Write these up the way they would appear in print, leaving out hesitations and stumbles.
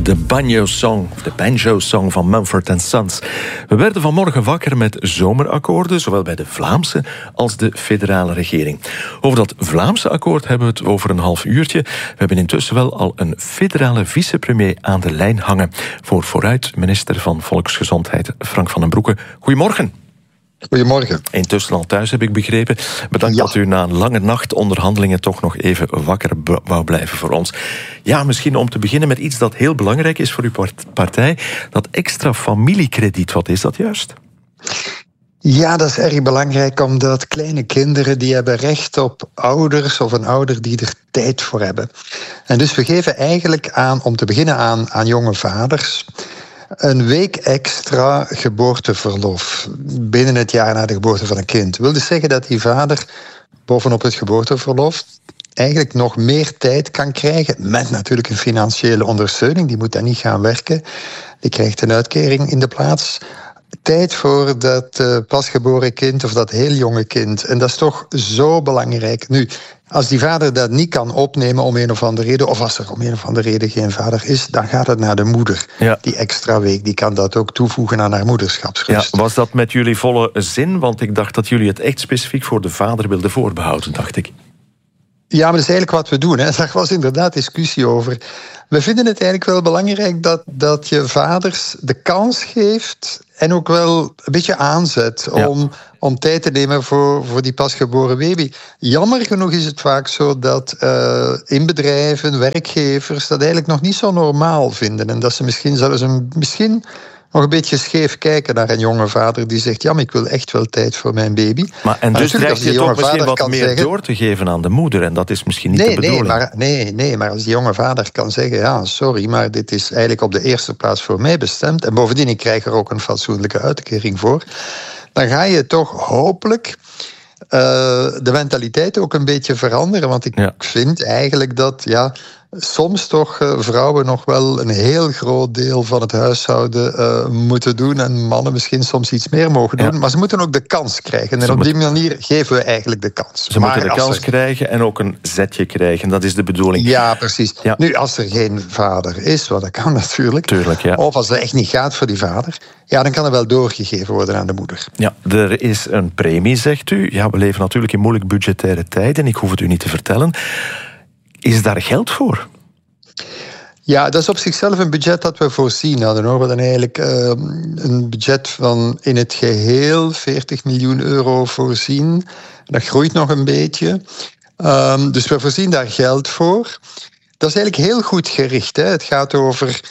De banjo-song van Mumford & Sons. We werden vanmorgen wakker met zomerakkoorden, zowel bij de Vlaamse als de federale regering. Over dat Vlaamse akkoord hebben we het over een half uurtje. We hebben intussen wel al een federale vicepremier aan de lijn hangen. Vooruit, minister van Volksgezondheid Frank van den Broeke. Goedemorgen. Goedemorgen. Intussen al thuis, heb ik begrepen. Bedankt dat u na een lange nacht onderhandelingen toch nog even wakker wou blijven voor ons. Ja, misschien om te beginnen met iets dat heel belangrijk is voor uw partij. Dat extra familiekrediet, wat is dat juist? Ja, dat is erg belangrijk, omdat kleine kinderen die hebben recht op ouders of een ouder die er tijd voor hebben. En dus we geven eigenlijk om te beginnen aan jonge vaders een week extra geboorteverlof binnen het jaar na de geboorte van een kind. Dat wil dus zeggen dat die vader bovenop het geboorteverlof eigenlijk nog meer tijd kan krijgen, met natuurlijk een financiële ondersteuning. Die moet dan niet gaan werken. Die krijgt een uitkering in de plaats. Tijd voor dat pasgeboren kind of dat heel jonge kind. En dat is toch zo belangrijk. Nu, als die vader dat niet kan opnemen om een of andere reden, of als er om een of andere reden geen vader is, dan gaat het naar de moeder. Ja. Die extra week, die kan dat ook toevoegen aan haar moederschapsrust. Ja, was dat met jullie volle zin? Want ik dacht dat jullie het echt specifiek voor de vader wilden voorbehouden, dacht ik. Ja, maar dat is eigenlijk wat we doen. Daar was inderdaad discussie over. We vinden het eigenlijk wel belangrijk dat je vaders de kans geeft en ook wel een beetje aanzet om tijd te nemen voor die pasgeboren baby. Jammer genoeg is het vaak zo dat in bedrijven, werkgevers dat eigenlijk nog niet zo normaal vinden. En dat ze misschien zelfs nog een beetje scheef kijken naar een jonge vader die zegt, ja, maar ik wil echt wel tijd voor mijn baby. En dus dreigt je toch misschien wat meer door te geven aan de moeder, en dat is misschien niet de bedoeling. Nee, maar als die jonge vader kan zeggen, ja, sorry, maar dit is eigenlijk op de eerste plaats voor mij bestemd, en bovendien, ik krijg er ook een fatsoenlijke uitkering voor, dan ga je toch hopelijk de mentaliteit ook een beetje veranderen, want ik vind eigenlijk dat, soms toch vrouwen nog wel een heel groot deel van het huishouden moeten doen en mannen misschien soms iets meer mogen doen. Maar ze moeten ook de kans krijgen. En op die manier geven we eigenlijk de kans. Ze moeten de kans krijgen en ook een zetje krijgen. Dat is de bedoeling. Ja, precies. Ja. Nu, als er geen vader is, wat dat kan natuurlijk. Tuurlijk, ja. Of als het echt niet gaat voor die vader, dan kan er wel doorgegeven worden aan de moeder. Ja, er is een premie, zegt u. Ja, we leven natuurlijk in moeilijk budgettaire tijden. Ik hoef het u niet te vertellen. Is daar geld voor? Ja, dat is op zichzelf een budget dat we voorzien hadden. We hadden eigenlijk een budget van in het geheel 40 miljoen euro voorzien. Dat groeit nog een beetje. Dus we voorzien daar geld voor. Dat is eigenlijk heel goed gericht. Hè. Het gaat over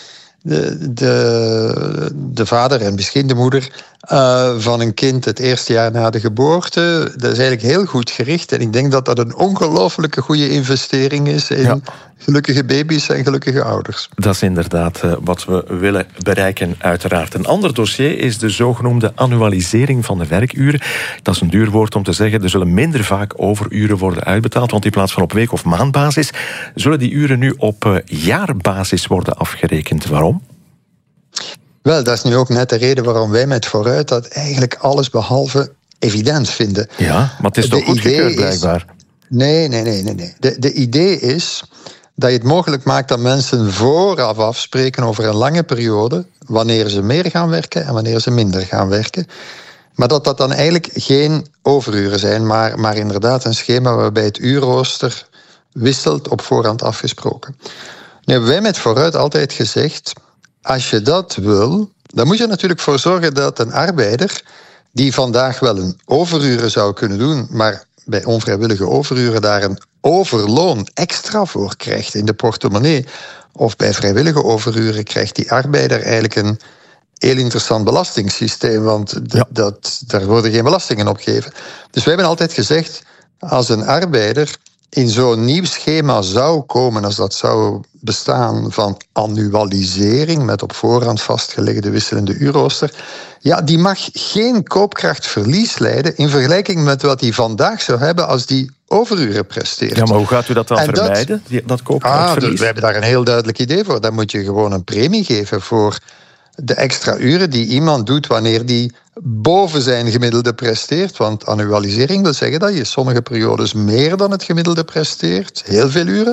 de vader en misschien de moeder van een kind het eerste jaar na de geboorte. Dat is eigenlijk heel goed gericht. En ik denk dat dat een ongelooflijke goede investering is in gelukkige baby's en gelukkige ouders. Dat is inderdaad wat we willen bereiken, uiteraard. Een ander dossier is de zogenoemde annualisering van de werkuren. Dat is een duur woord om te zeggen, er zullen minder vaak overuren worden uitbetaald, want in plaats van op week- of maandbasis zullen die uren nu op jaarbasis worden afgerekend. Waarom? Wel, dat is nu ook net de reden waarom wij met Vooruit dat eigenlijk alles behalve evident vinden. Ja, maar het is toch goedgekeurd blijkbaar? Nee. De idee is dat je het mogelijk maakt dat mensen vooraf afspreken over een lange periode wanneer ze meer gaan werken en wanneer ze minder gaan werken. Maar dat dan eigenlijk geen overuren zijn, maar inderdaad een schema waarbij het uurrooster wisselt op voorhand afgesproken. Nu hebben wij met Vooruit altijd gezegd, als je dat wil, dan moet je er natuurlijk voor zorgen dat een arbeider die vandaag wel een overuren zou kunnen doen, maar bij onvrijwillige overuren daar een overloon extra voor krijgt in de portemonnee, of bij vrijwillige overuren krijgt die arbeider eigenlijk een heel interessant belastingssysteem, want daar worden geen belastingen op gegeven. Dus wij hebben altijd gezegd, als een arbeider in zo'n nieuw schema zou komen, als dat zou bestaan van annualisering met op voorhand vastgelegde wisselende uurrooster, die mag geen koopkrachtverlies lijden in vergelijking met wat hij vandaag zou hebben als die overuren presteert. Ja, maar hoe gaat u dat dan vermijden, dat koopkrachtverlies? We hebben daar een heel duidelijk idee voor. Dan moet je gewoon een premie geven voor de extra uren die iemand doet wanneer die boven zijn gemiddelde presteert. Want annualisering wil zeggen dat je sommige periodes meer dan het gemiddelde presteert, heel veel uren,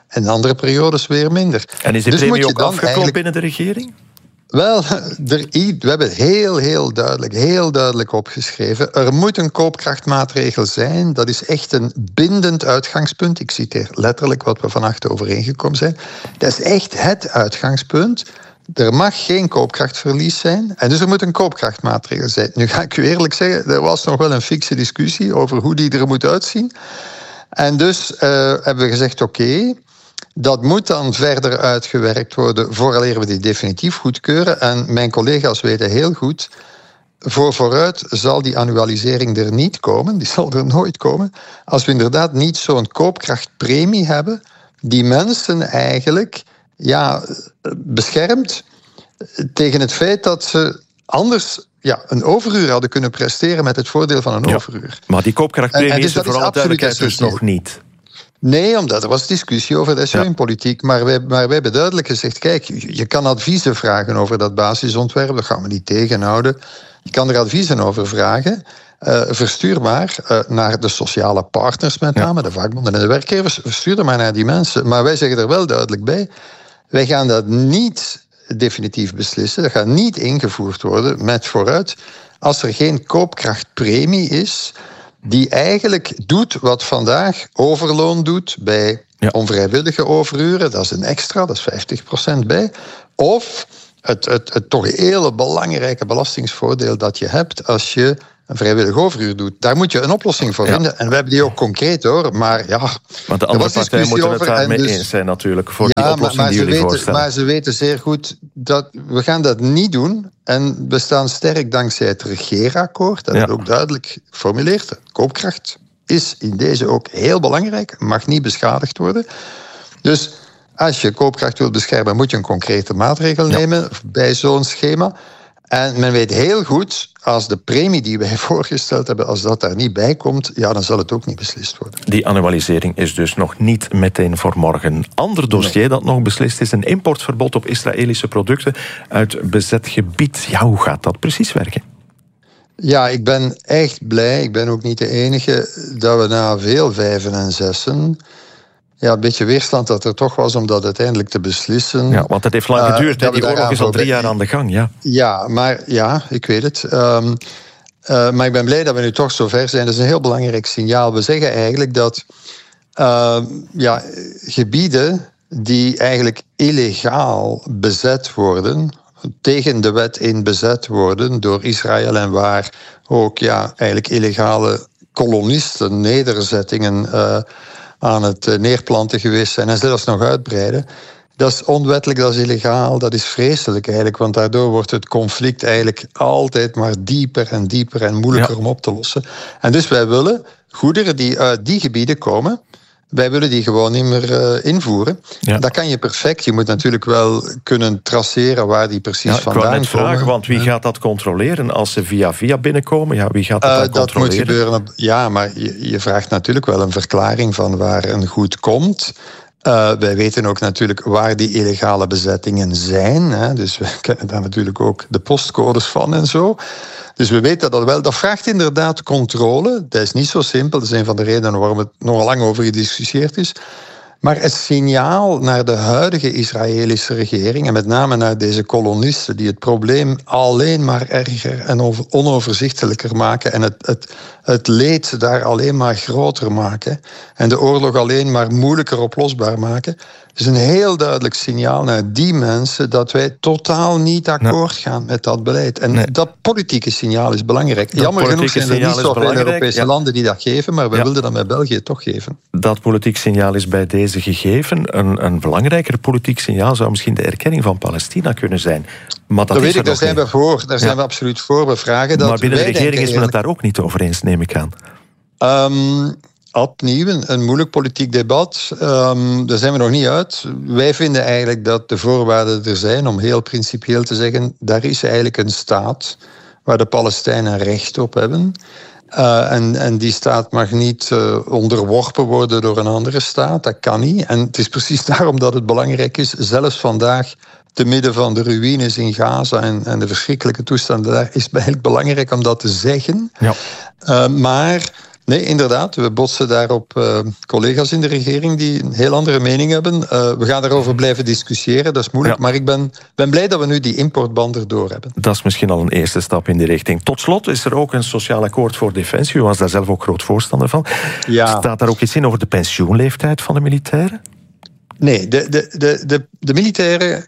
en andere periodes weer minder. En is die premie ook afgeklopt binnen de regering? Wel, we hebben heel duidelijk opgeschreven. Er moet een koopkrachtmaatregel zijn. Dat is echt een bindend uitgangspunt. Ik citeer letterlijk wat we vannacht overeengekomen zijn. Dat is echt het uitgangspunt. Er mag geen koopkrachtverlies zijn. En dus er moet een koopkrachtmaatregel zijn. Nu ga ik u eerlijk zeggen, er was nog wel een fikse discussie over hoe die er moet uitzien. En dus hebben we gezegd, oké, dat moet dan verder uitgewerkt worden vooraleer we die definitief goedkeuren. En mijn collega's weten heel goed, vooruit zal die annualisering er niet komen. Die zal er nooit komen. Als we inderdaad niet zo'n koopkrachtpremie hebben die mensen eigenlijk beschermt tegen het feit dat ze anders een overuur hadden kunnen presteren met het voordeel van een overuur. Maar die koopkrachtpremie is er voor alle duidelijkheid dus nog niet. Nee, omdat er was discussie over de SO-politiek. Maar wij hebben duidelijk gezegd, kijk, je kan adviezen vragen over dat basisontwerp. Dat gaan we niet tegenhouden. Je kan er adviezen over vragen. Verstuur maar naar de sociale partners met name, de vakbonden en de werkgevers. Verstuur er maar naar die mensen. Maar wij zeggen er wel duidelijk bij, wij gaan dat niet definitief beslissen. Dat gaat niet ingevoerd worden met vooruit als er geen koopkrachtpremie is die eigenlijk doet wat vandaag overloon doet bij onvrijwillige overuren. Dat is een extra, dat is 50% bij. Of het toch hele belangrijke belastingsvoordeel dat je hebt als je een vrijwillig overuur doet. Daar moet je een oplossing voor vinden. En we hebben die ook concreet, hoor. Maar want de andere partijen moeten het daarmee eens zijn natuurlijk, voor die oplossing die jullie voorstellen. Maar ze weten zeer goed dat we gaan dat niet doen. En we staan sterk dankzij het regeerakkoord. Dat het ook duidelijk formuleert. Koopkracht is in deze ook heel belangrijk. Mag niet beschadigd worden. Dus als je koopkracht wilt beschermen, moet je een concrete maatregel nemen bij zo'n schema. En men weet heel goed, als de premie die wij voorgesteld hebben, als dat daar niet bij komt, dan zal het ook niet beslist worden. Die annualisering is dus nog niet meteen voor morgen. Ander dossier dat nog beslist is een importverbod op Israëlische producten uit bezet gebied. Ja, hoe gaat dat precies werken? Ja, ik ben echt blij, ik ben ook niet de enige, dat we na veel vijven en zessen een beetje weerstand dat er toch was om dat uiteindelijk te beslissen. Ja, want het heeft lang geduurd. Die oorlog is al 3 jaar aan de gang. Ja, ik weet het. Maar ik ben blij dat we nu toch zover zijn. Dat is een heel belangrijk signaal. We zeggen eigenlijk dat gebieden die eigenlijk illegaal bezet worden, tegen de wet in bezet worden door Israël en waar ook eigenlijk illegale kolonisten, nederzettingen aan het neerplanten geweest zijn en zelfs nog uitbreiden. Dat is onwettelijk, dat is illegaal, dat is vreselijk eigenlijk, want daardoor wordt het conflict eigenlijk altijd maar dieper en moeilijker om op te lossen. En dus wij willen goederen die uit die gebieden komen, wij willen die gewoon niet meer invoeren. Ja. Dat kan je perfect. Je moet natuurlijk wel kunnen traceren waar die precies vandaan komen. Ik wou net vragen, want wie gaat dat controleren als ze via binnenkomen? Ja, wie gaat dat dan controleren? Dat moet gebeuren. Ja, maar je vraagt natuurlijk wel een verklaring van waar een goed komt. Wij weten ook natuurlijk waar die illegale bezettingen zijn. Hè. Dus we kennen daar natuurlijk ook de postcodes van en zo. Dus we weten dat wel. Dat vraagt inderdaad controle. Dat is niet zo simpel. Dat is een van de redenen waarom het nogal lang over gediscussieerd is. Maar het signaal naar de huidige Israëlische regering, en met name naar deze kolonisten, die het probleem alleen maar erger en onoverzichtelijker maken en het leed daar alleen maar groter maken en de oorlog alleen maar moeilijker oplosbaar maken, is een heel duidelijk signaal naar die mensen dat wij totaal niet akkoord gaan met dat beleid. En dat politieke signaal is belangrijk. Jammer genoeg zijn er niet zoveel Europese landen die dat geven, maar we wilden dat met België toch geven. Dat politiek signaal is bij deze gegeven. Een belangrijker politiek signaal zou misschien de erkenning van Palestina kunnen zijn. Maar dat weet ik, daar zijn we voor. Daar zijn we absoluut voor. We vragen dat. Maar binnen de regering is men het daar ook niet over eens, neem ik aan. Opnieuw een moeilijk politiek debat. Daar zijn we nog niet uit. Wij vinden eigenlijk dat de voorwaarden er zijn om heel principieel te zeggen, daar is eigenlijk een staat waar de Palestijnen recht op hebben. En die staat mag niet onderworpen worden door een andere staat. Dat kan niet. En het is precies daarom dat het belangrijk is, zelfs vandaag, te midden van de ruïnes in Gaza en de verschrikkelijke toestanden daar, is het eigenlijk belangrijk om dat te zeggen. Ja. Maar Nee, inderdaad. We botsen daar op collega's in de regering die een heel andere mening hebben. We gaan daarover blijven discussiëren, dat is moeilijk. Ja. Maar ik ben blij dat we nu die importban erdoor hebben. Dat is misschien al een eerste stap in die richting. Tot slot is er ook een sociaal akkoord voor defensie. U was daar zelf ook groot voorstander van. Ja. Staat daar ook iets in over de pensioenleeftijd van de militairen? Nee, de militairen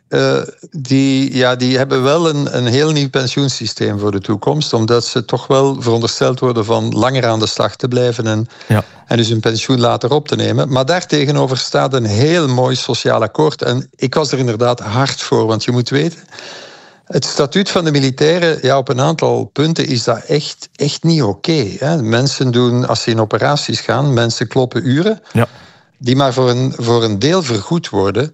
die hebben wel een heel nieuw pensioensysteem voor de toekomst, omdat ze toch wel verondersteld worden van langer aan de slag te blijven en dus hun pensioen later op te nemen. Maar daartegenover staat een heel mooi sociaal akkoord. En ik was er inderdaad hard voor, want je moet weten, het statuut van de militairen, op een aantal punten is dat echt niet oké. Mensen doen, als ze in operaties gaan, mensen kloppen uren. Ja. Die maar voor een deel vergoed worden.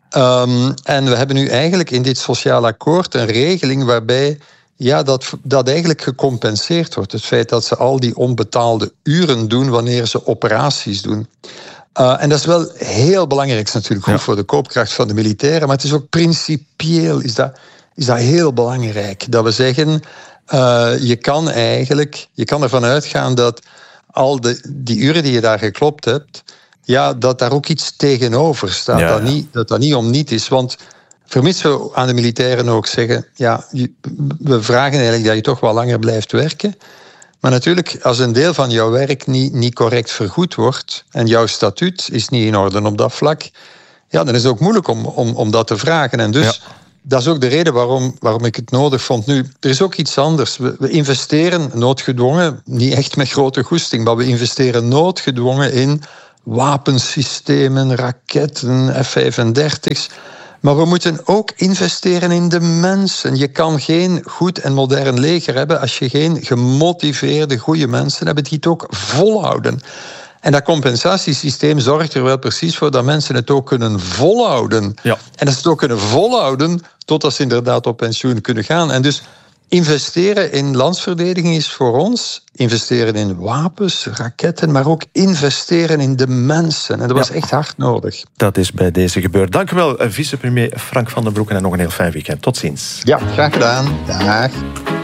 En we hebben nu eigenlijk in dit sociaal akkoord een regeling waarbij dat eigenlijk gecompenseerd wordt. Het feit dat ze al die onbetaalde uren doen wanneer ze operaties doen. En dat is wel heel belangrijk, natuurlijk goed voor de koopkracht van de militairen, maar het is ook principieel is dat heel belangrijk. Dat we zeggen, je kan ervan uitgaan dat al die uren die je daar geklopt hebt, dat daar ook iets tegenover staat. Dat niet om niet is. Want vermits we aan de militairen ook zeggen, we vragen eigenlijk dat je toch wel langer blijft werken. Maar natuurlijk, als een deel van jouw werk niet correct vergoed wordt en jouw statuut is niet in orde op dat vlak, dan is het ook moeilijk om dat te vragen. En dus dat is ook de reden waarom ik het nodig vond. Nu, er is ook iets anders. We investeren noodgedwongen, niet echt met grote goesting, maar we investeren noodgedwongen in wapensystemen, raketten, F-35's. Maar we moeten ook investeren in de mensen. Je kan geen goed en modern leger hebben als je geen gemotiveerde, goede mensen hebt die het ook volhouden. En dat compensatiesysteem zorgt er wel precies voor dat mensen het ook kunnen volhouden. Ja. En dat ze het ook kunnen volhouden totdat ze inderdaad op pensioen kunnen gaan. En dus investeren in landsverdediging is voor ons investeren in wapens, raketten, maar ook investeren in de mensen. En dat was echt hard nodig. Dat is bij deze gebeurd. Dank u wel, vicepremier Frank van den Broeke, en nog een heel fijn weekend. Tot ziens. Ja, graag gedaan. Dag.